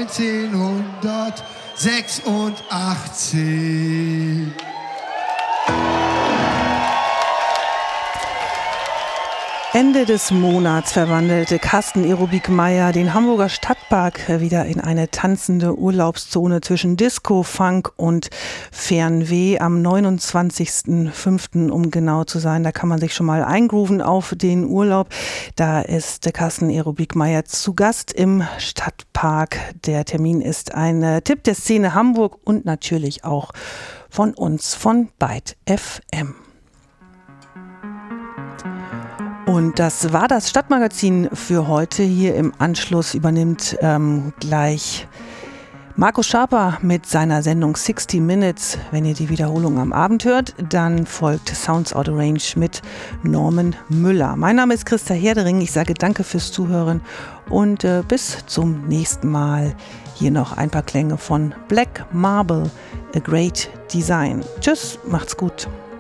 1986. Ende des Monats verwandelte Carsten Ehrubiek-Meyer den Hamburger Stadtpark wieder in eine tanzende Urlaubszone zwischen Disco, Funk und Fernweh am 29.05., um genau zu sein. Da kann man sich schon mal eingrooven auf den Urlaub. Da ist Carsten Ehrubiek-Meyer zu Gast im Stadtpark. Der Termin ist ein Tipp der Szene Hamburg und natürlich auch von uns, von Byte FM. Und das war das Stadtmagazin für heute. Hier im Anschluss übernimmt gleich Markus Schaper mit seiner Sendung 60 Minutes. Wenn ihr die Wiederholung am Abend hört, dann folgt Sounds Out of Range mit Norman Müller. Mein Name ist Christa Herdering. Ich sage danke fürs Zuhören und bis zum nächsten Mal. Hier noch ein paar Klänge von Black Marble, A Great Design. Tschüss, macht's gut.